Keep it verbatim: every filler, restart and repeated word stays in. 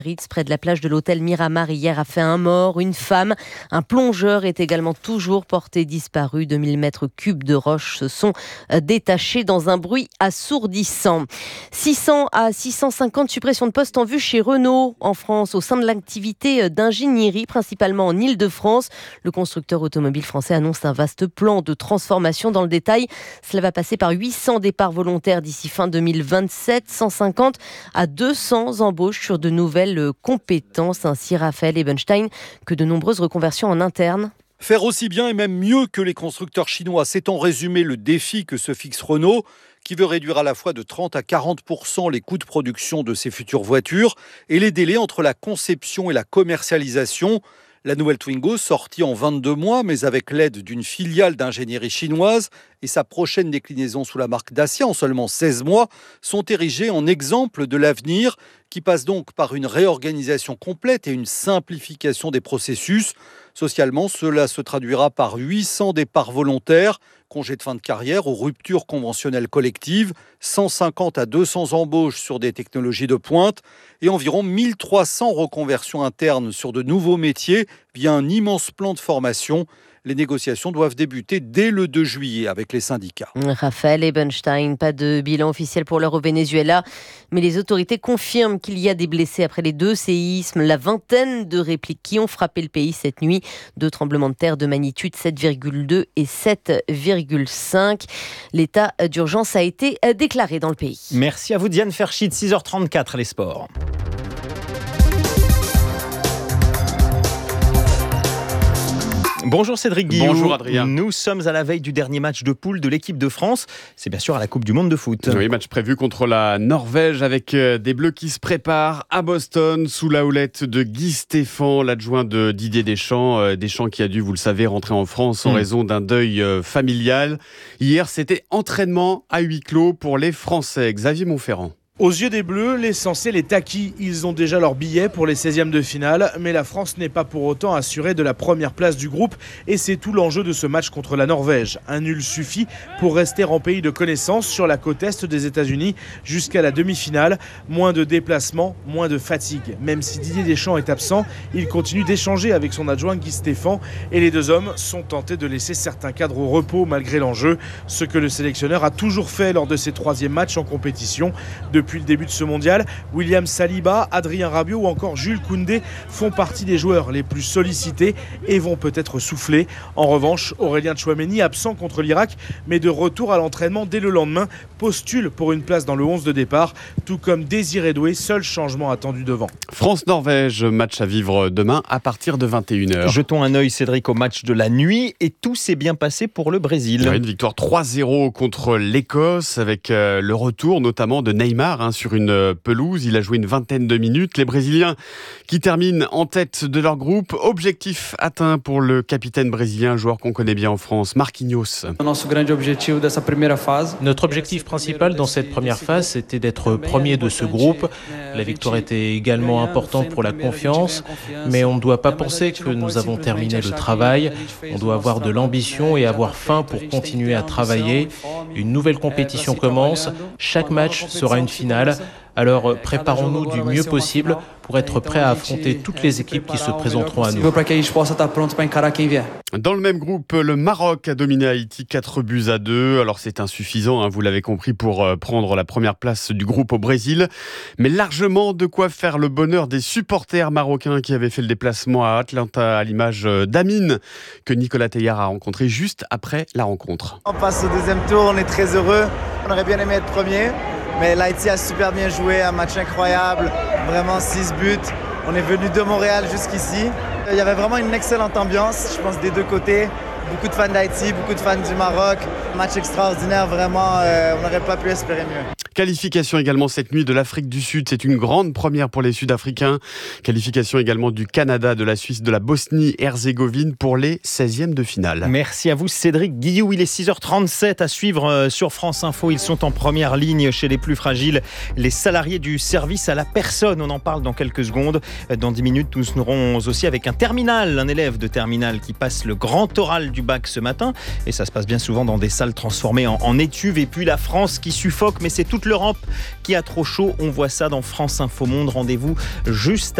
Ritz, près de la plage de l'hôtel Miramar, hier a fait un mort, une femme. Un plongeur est également toujours porté disparu. deux mille mètres cubes de roches se sont détachés dans un bruit assourdissant. six cents à six cent cinquante suppressions de postes en vue chez Renault en France, au sein de l'activité d'ingénierie, principalement en Île-de-France. Le constructeur automobile français annonce un vaste plan de transformation. Dans le détail, cela va passer par huit cents départs volontaires d'ici fin deux mille vingt-sept, cent cinquante à deux cents embauches sur de nouvelles compétences, ainsi Raphaël Ebenstein, que de nombreuses reconversions en interne. Faire aussi bien et même mieux que les constructeurs chinois, c'est en résumé le défi que se fixe Renault, qui veut réduire à la fois de trente à quarante pour cent les coûts de production de ses futures voitures et les délais entre la conception et la commercialisation. La nouvelle Twingo, sortie en vingt-deux mois, mais avec l'aide d'une filiale d'ingénierie chinoise et sa prochaine déclinaison sous la marque Dacia en seulement seize mois, sont érigés en exemple de l'avenir, qui passe donc par une réorganisation complète et une simplification des processus. Socialement, cela se traduira par huit cents départs volontaires, congés de fin de carrière ou ruptures conventionnelles collectives, cent cinquante à deux cents embauches sur des technologies de pointe et environ mille trois cents reconversions internes sur de nouveaux métiers via un immense plan de formation. Les négociations doivent débuter dès le deux juillet avec les syndicats. Raphaël Ebenstein, pas de bilan officiel pour l'heure au Venezuela, mais les autorités confirment qu'il y a des blessés après les deux séismes, la vingtaine de répliques qui ont frappé le pays cette nuit. Deux tremblements de terre de magnitude sept virgule deux et sept virgule cinq. L'état d'urgence a été déclaré dans le pays. Merci à vous Diane Ferchit, six heures trente-quatre les sports. Bonjour Cédric Guillou. Bonjour Adrien. Nous sommes à la veille du dernier match de poule de l'équipe de France. C'est bien sûr à la Coupe du Monde de foot. Oui, match prévu contre la Norvège avec des Bleus qui se préparent à Boston sous la houlette de Guy Stéphane, l'adjoint de Didier Deschamps. Deschamps qui a dû, vous le savez, rentrer en France en mmh. raison d'un deuil familial. Hier, c'était entraînement à huis clos pour les Français. Xavier Monferrand. Aux yeux des Bleus, l'essentiel est acquis. Ils ont déjà leur billet pour les seizièmes de finale, mais la France n'est pas pour autant assurée de la première place du groupe et c'est tout l'enjeu de ce match contre la Norvège. Un nul suffit pour rester en pays de connaissance sur la côte est des États-Unis jusqu'à la demi-finale. Moins de déplacements, moins de fatigue. Même si Didier Deschamps est absent, il continue d'échanger avec son adjoint Guy Stéphane et les deux hommes sont tentés de laisser certains cadres au repos malgré l'enjeu, ce que le sélectionneur a toujours fait lors de ses troisièmes matchs en compétition. Depuis Depuis le début de ce mondial, William Saliba, Adrien Rabiot ou encore Jules Koundé font partie des joueurs les plus sollicités et vont peut-être souffler. En revanche, Aurélien Tchouaméni, absent contre l'Irak, mais de retour à l'entraînement dès le lendemain, postule pour une place dans le onze de départ, tout comme Désiré Doué, seul changement attendu devant. France-Norvège, match à vivre demain à partir de vingt et une heures. Jetons un œil, Cédric, au match de la nuit et tout s'est bien passé pour le Brésil. Une victoire trois zéro contre l'Écosse avec le retour notamment de Neymar hein, sur une pelouse. Il a joué une vingtaine de minutes. Les Brésiliens qui terminent en tête de leur groupe. Objectif atteint pour le capitaine brésilien, joueur qu'on connaît bien en France, Marquinhos. Notre objectif principal dans cette première phase, c'était d'être premier de ce groupe. La victoire était également importante pour la confiance, mais on ne doit pas penser que nous avons terminé le travail. On doit avoir de l'ambition et avoir faim pour continuer à travailler. Une nouvelle compétition commence. Chaque match sera une finale. Alors préparons-nous du mieux possible pour être prêts à affronter toutes les équipes qui se présenteront à nous. Dans le même groupe, le Maroc a dominé Haïti quatre buts à deux. Alors c'est insuffisant, hein, vous l'avez compris, pour prendre la première place du groupe au Brésil. Mais largement de quoi faire le bonheur des supporters marocains qui avaient fait le déplacement à Atlanta, à l'image d'Amine, que Nicolas Teilhard a rencontré juste après la rencontre. On passe au deuxième tour, on est très heureux. On aurait bien aimé être premier. Mais l'Haïti a super bien joué, un match incroyable, vraiment six buts. On est venu de Montréal jusqu'ici. Il y avait vraiment une excellente ambiance, je pense, des deux côtés. Beaucoup de fans d'Haïti, beaucoup de fans du Maroc. Match extraordinaire, vraiment, euh, on n'aurait pas pu espérer mieux. Qualification également cette nuit de l'Afrique du Sud, c'est une grande première pour les Sud-Africains. Qualification également du Canada, de la Suisse, de la Bosnie-Herzégovine pour les seizièmes de finale. Merci à vous Cédric Guillou, il est six heures trente-sept à suivre sur France Info. Ils sont en première ligne chez les plus fragiles, les salariés du service à la personne. On en parle dans quelques secondes. Dans dix minutes, nous serons aussi avec un terminal, un élève de terminale qui passe le grand oral du bac ce matin. Et ça se passe bien souvent dans des salles transformées en, en étuves. Et puis la France qui suffoque, mais c'est tout contre l'Europe qui a trop chaud. On voit ça dans France Info Monde. Rendez-vous juste